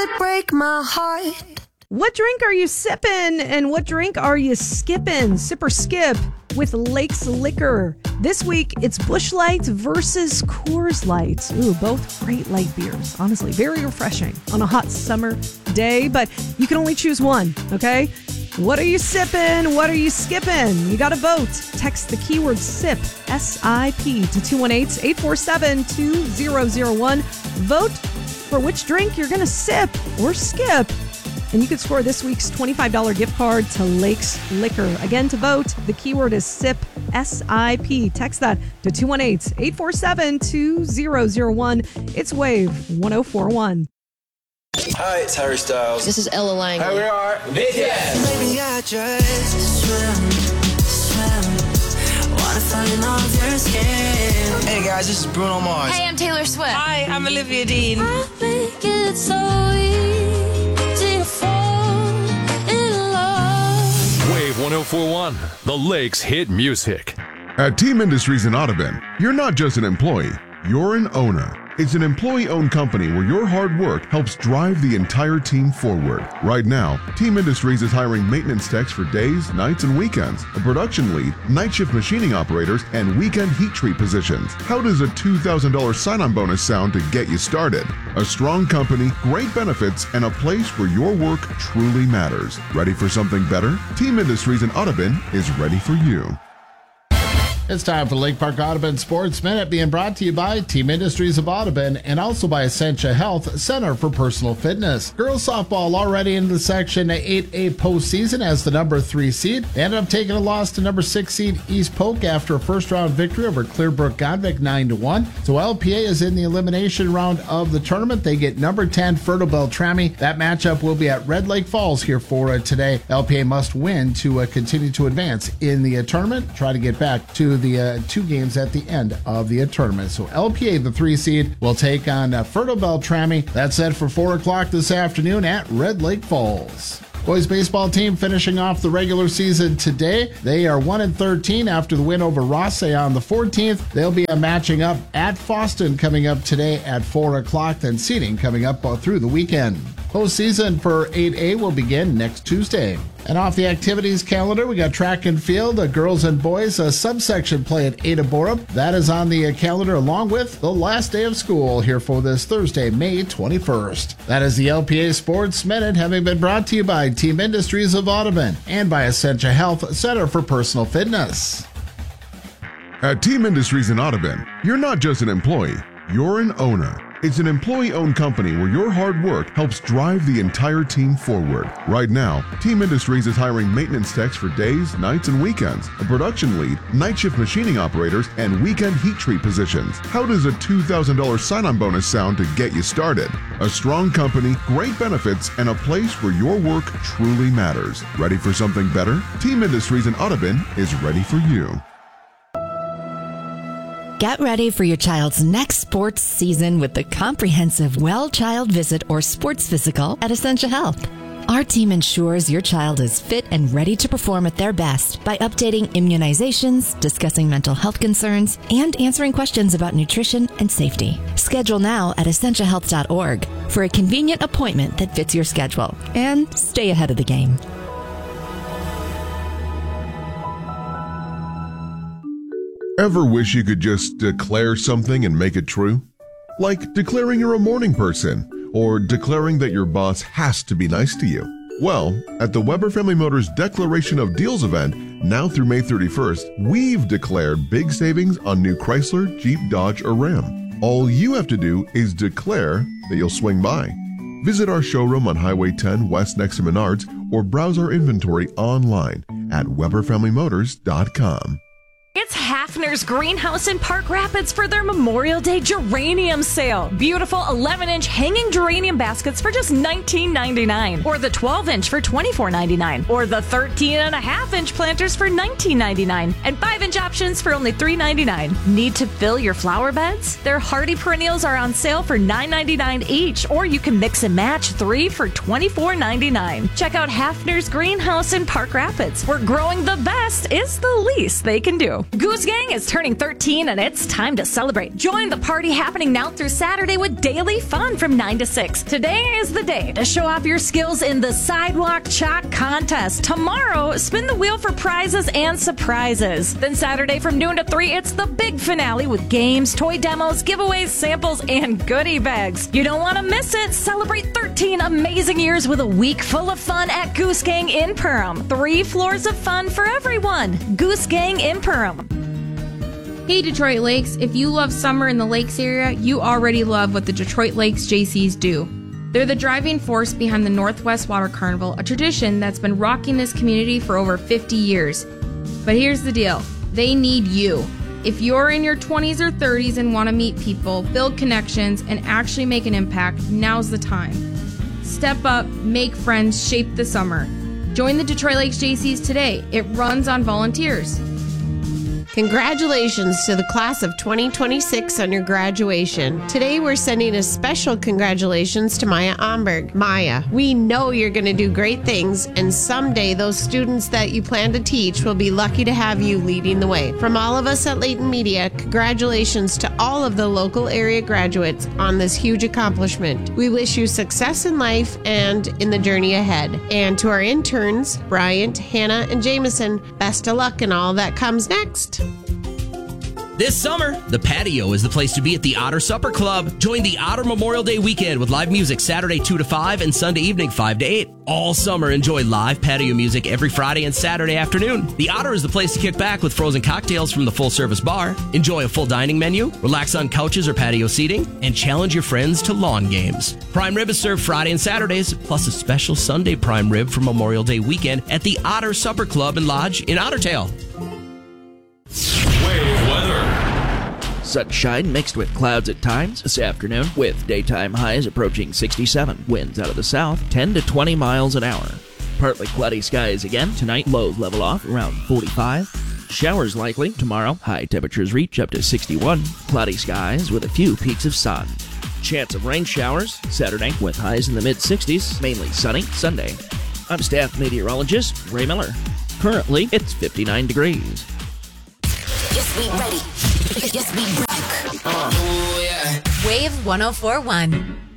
Break my heart. What drink are you sipping and what drink are you skipping? Sip or skip with Lakes Liquor. This week, it's Busch Light versus Coors Light. Ooh, both great light beers. Honestly, very refreshing on a hot summer day, but you can only choose one, okay? What are you sipping? What are you skipping? You got to vote. Text the keyword SIP, S-I-P, to 218-847-2001. Vote for which drink you're going to sip or skip. And you could score this week's $25 gift card to Lakes Liquor. Again, to vote, the keyword is SIP, S-I-P. Text that to 218-847-2001. It's Wave 104.1. Hi, it's Harry Styles. This is Ella Lang. Here we are, BTS. Maybe I just swim. Wanna find all your skin. Hey guys, this is Bruno Mars. Hey, I'm Taylor Swift. Hi, I'm Olivia Dean. I think it's so easy to fall in love. Wave 104.1, the Lakes hit music. At Team Industries in Audubon, you're not just an employee, you're an owner. It's an employee-owned company where your hard work helps drive the entire team forward. Right now, Team Industries is hiring maintenance techs for days, nights, and weekends, a production lead, night shift machining operators, and weekend heat treat positions. How does a $2,000 sign-on bonus sound to get you started? A strong company, great benefits, and a place where your work truly matters. Ready for something better? Team Industries in Audubon is ready for you. It's time for Lake Park Audubon Sports Minute, being brought to you by Team Industries of Audubon and also by Essentia Health Center for Personal Fitness. Girls softball already into the Section 8A postseason as the number 3 seed. They ended up taking a loss to number 6 seed East Polk after a first-round victory over Clearbrook Godvic 9-1. So LPA is in the elimination round of the tournament. They get number 10 Fertile Beltrami. That matchup will be at Red Lake Falls here for today. LPA must win to continue to advance in the tournament. Try to get back to the 2 games at the end of the tournament. So LPA, the 3 seed, will take on Fertile Beltrami. That's set for 4 o'clock this afternoon at Red Lake Falls. Boys baseball team finishing off the regular season today. They are 1-13 after the win over Rossay on the 14th. They'll be matching up at Foston coming up today at 4 o'clock. Then seeding coming up through the weekend. Postseason for 8A will begin next Tuesday. And off the activities calendar, we got track and field, girls and boys, subsection play at Ada Borup. That is on the calendar along with the last day of school here for this Thursday, May 21st. That is the LPA Sports Minute, having been brought to you by Team Industries of Audubon and by Essentia Health Center for Personal Fitness. At Team Industries in Audubon, you're not just an employee, you're an owner. It's an employee-owned company where your hard work helps drive the entire team forward. Right now, Team Industries is hiring maintenance techs for days, nights, and weekends, a production lead, night shift machining operators, and weekend heat treat positions. How does a $2,000 sign-on bonus sound to get you started? A strong company, great benefits, and a place where your work truly matters. Ready for something better? Team Industries in Audubon is ready for you. Get ready for your child's next sports season with the comprehensive Well Child Visit or Sports Physical at Essentia Health. Our team ensures your child is fit and ready to perform at their best by updating immunizations, discussing mental health concerns, and answering questions about nutrition and safety. Schedule now at essentiahealth.org for a convenient appointment that fits your schedule. And stay ahead of the game. Ever wish you could just declare something and make it true? Like declaring you're a morning person, or declaring that your boss has to be nice to you. Well, at the Weber Family Motors Declaration of Deals event, now through May 31st, we've declared big savings on new Chrysler, Jeep, Dodge, or Ram. All you have to do is declare that you'll swing by. Visit our showroom on Highway 10 West next to Menards, or browse our inventory online at WeberFamilyMotors.com. It's Hafner's Greenhouse in Park Rapids for their Memorial Day geranium sale. Beautiful 11-inch hanging geranium baskets for just $19.99. Or the 12-inch for $24.99. Or the 13.5-inch planters for $19.99. And 5-inch options for only $3.99. Need to fill your flower beds? Their hardy perennials are on sale for $9.99 each. Or you can mix and match 3 for $24.99. Check out Hafner's Greenhouse in Park Rapids, where growing the best is the least they can do. tomorrow. Goose Gang is turning 13 and it's time to celebrate. Join the party happening now through Saturday with daily fun from 9 to 6. Today is the day to show off your skills in the Sidewalk Chalk Contest. Tomorrow, spin the wheel for prizes and surprises. Then Saturday from noon to 3, it's the big finale with games, toy demos, giveaways, samples, and goodie bags. You don't want to miss it. Celebrate 13 amazing years with a week full of fun at Goose Gang in Perham. 3 floors of fun for everyone. Goose Gang in Perham. Hey Detroit Lakes, if you love summer in the Lakes area, you already love what the Detroit Lakes JCs do. They're the driving force behind the Northwest Water Carnival, a tradition that's been rocking this community for over 50 years. But here's the deal, they need you. If you're in your 20s or 30s and want to meet people, build connections, and actually make an impact, now's the time. Step up, make friends, shape the summer. Join the Detroit Lakes JCs today. It runs on volunteers. Congratulations to the class of 2026 on your graduation. Today we're sending a special congratulations to Maya Omberg. Maya, we know you're going to do great things, and someday those students that you plan to teach will be lucky to have you leading the way. From all of us at Layton Media, congratulations to all of the local area graduates on this huge accomplishment. We wish you success in life and in the journey ahead. And to our interns, Bryant, Hannah, and Jameson, best of luck in all that comes next. This summer, the patio is the place to be at the Otter Supper Club. Join the Otter Memorial Day weekend with live music Saturday 2 to 5 and Sunday evening 5 to 8. All summer, enjoy live patio music every Friday and Saturday afternoon. The Otter is the place to kick back with frozen cocktails from the full-service bar. Enjoy a full dining menu, relax on couches or patio seating, and challenge your friends to lawn games. Prime rib is served Friday and Saturdays, plus a special Sunday prime rib for Memorial Day weekend at the Otter Supper Club and Lodge in Ottertail. Wave weather. Sunshine mixed with clouds at times this afternoon, with daytime highs approaching 67. Winds out of the south, 10 to 20 miles an hour. Partly cloudy skies again tonight. Lows level off around 45. Showers likely tomorrow. High temperatures reach up to 61. Cloudy skies with a few peaks of sun. Chance of rain showers Saturday with highs in the mid-60s. Mainly sunny Sunday. I'm staff meteorologist Ray Miller. Currently, it's 59 degrees. Yes, we ready. Yes, we back. Oh, yeah. Wave 104.1.